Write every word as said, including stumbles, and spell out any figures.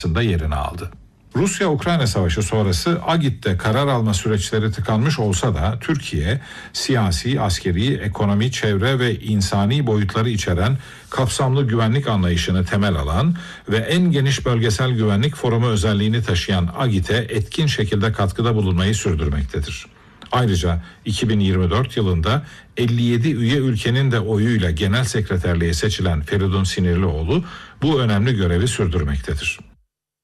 yerini aldı. Rusya-Ukrayna savaşı sonrası Agit'te karar alma süreçleri tıkanmış olsa da Türkiye, siyasi, askeri, ekonomi, çevre ve insani boyutları içeren kapsamlı güvenlik anlayışını temel alan ve en geniş bölgesel güvenlik forumu özelliğini taşıyan Agit'e etkin şekilde katkıda bulunmayı sürdürmektedir. Ayrıca iki bin yirmi dört yılında elli yedi üye ülkenin de oyuyla genel sekreterliğe seçilen Feridun Sinirlioğlu bu önemli görevi sürdürmektedir.